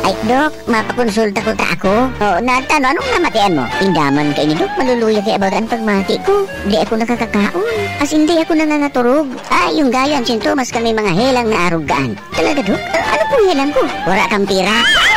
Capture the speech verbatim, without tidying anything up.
Ay, Dok, mapakonsulta ko ta ako. O, natano, anong namatian mo? Indaman kay ni Dok, maluluya kay about ang pagmati ko. Di ako nakakakaon. As hindi ako nangangaturog. Ay, yung gayan, sintomas kami mga helang na arugaan. Talaga, Dok? Ano pong helang ko? Wala kang pira.